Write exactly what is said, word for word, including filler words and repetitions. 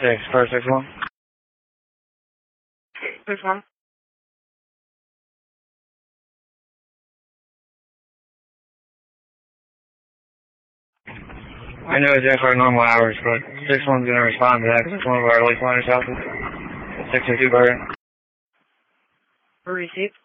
Six, first six one. Six one. I know it's after our normal hours, but six one's gonna respond to that because it's one of our late liners houses. Six two two, Burger. Receive.